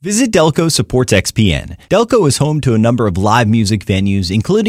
Visit Delco supports XPN. Delco is home to a number of live music venues, including